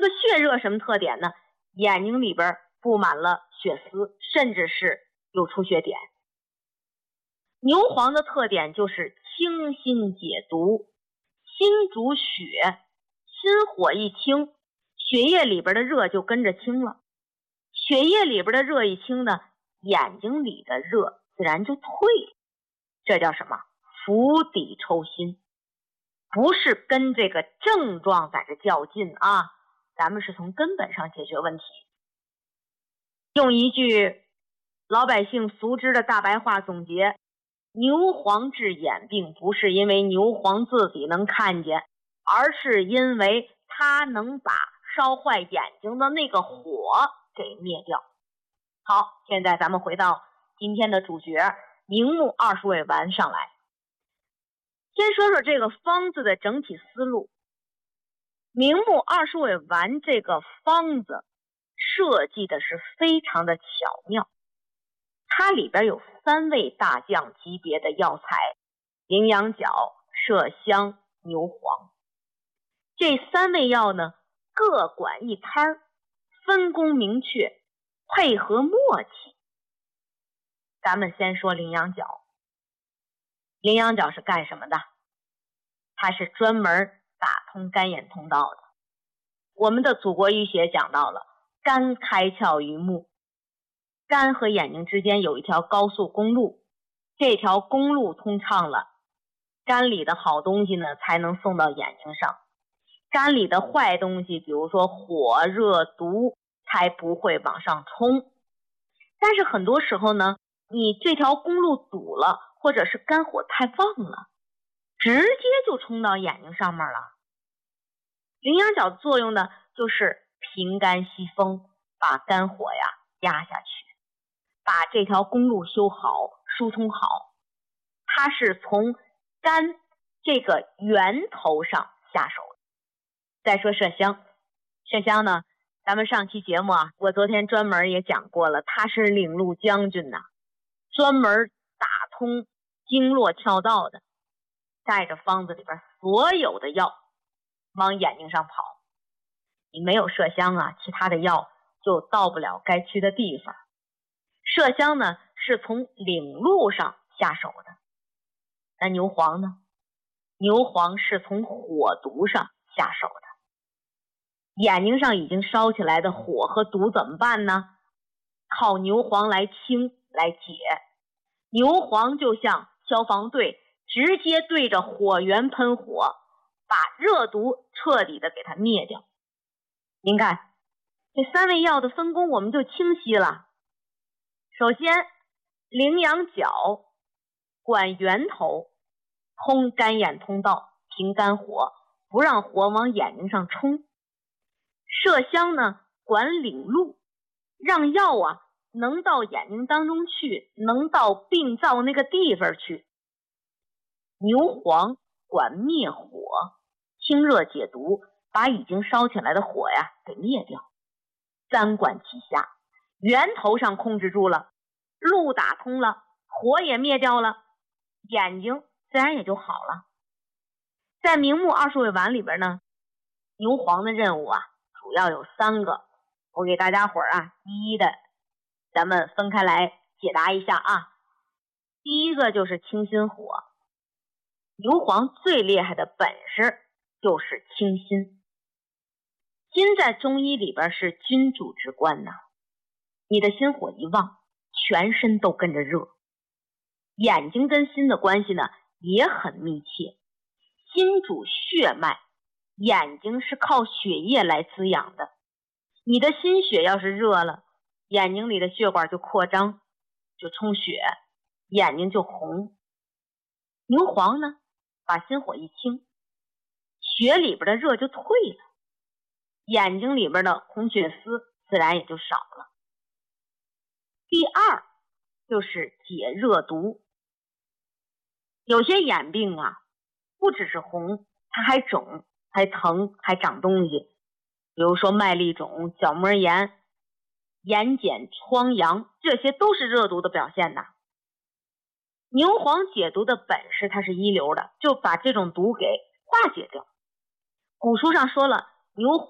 个血热什么特点呢？眼睛里边布满了血丝，甚至是有出血点。牛黄的特点就是清心解毒，心主血，心火一清，血液里边的热就跟着清了。血液里边的热一清呢，眼睛里的热自然就退了。这叫什么？釜底抽薪。不是跟这个症状在这较劲啊，咱们是从根本上解决问题。用一句老百姓俗知的大白话总结，牛黄治眼病不是因为牛黄自己能看见，而是因为它能把烧坏眼睛的那个火给灭掉。好，现在咱们回到今天的主角明目20味丸上来。先说说这个方子的整体思路。明目20味丸这个方子设计的是非常的巧妙，它里边有3味大将级别的药材，羚羊角、麝香、牛黄。这3味药呢，各管一摊，分工明确，配合默契。咱们先说羚羊角。羚羊角是干什么的？它是专门打通肝眼通道的。我们的祖国医学讲到了，肝开窍于目，肝和眼睛之间有一条高速公路，这条公路通畅了，肝里的好东西呢才能送到眼睛上，肝里的坏东西，比如说火、热、毒，才不会往上冲。但是很多时候呢，你这条公路堵了，或者是肝火太旺了，直接就冲到眼睛上面了。羚羊角的作用呢，就是平肝息风，把肝火呀压下去，把这条公路修好、疏通好。它是从肝这个源头上下手的。再说麝香，麝香呢，咱们上期节目啊，我昨天专门也讲过了，他是领路将军呐，专门打通经络窍道的，带着方子里边所有的药往眼睛上跑。你没有麝香啊，其他的药就到不了该去的地方。麝香呢，是从领路上下手的。那牛黄呢？牛黄是从火毒上下手的。眼睛上已经烧起来的火和毒怎么办呢？靠牛黄来清来解。牛黄就像消防队，直接对着火源喷火，把热毒彻底的给它灭掉。您看这3味药的分工我们就清晰了。首先，羚羊角管源头，通肝眼通道，平肝火，不让火往眼睛上冲。麝香呢，管领路，让药啊能到眼睛当中去，能到病灶那个地方去。牛黄管灭火，清热解毒，把已经烧起来的火呀给灭掉。3管齐下，源头上控制住了，路打通了，火也灭掉了，眼睛自然也就好了。在明目20味丸里边呢，牛黄的任务啊主要有3个，我给大家伙啊一一的咱们分开来解答一下啊。第一个就是清心火，牛黄最厉害的本事就是清心。心在中医里边是君主之官呐，你的心火一旺，全身都跟着热。眼睛跟心的关系呢也很密切，心主血脉，眼睛是靠血液来滋养的。你的心血要是热了，眼睛里的血管就扩张，就充血，眼睛就红。牛黄呢，把心火一清，血里边的热就退了，眼睛里边的红血丝自然也就少了。第二就是解热毒。有些眼病啊，不只是红，它还肿，还疼，还长东西，比如说麦粒肿、角膜炎、眼睑疮疡，这些都是热毒的表现呐。牛黄解毒的本事它是一流的，就把这种毒给化解掉。古书上说了，牛黄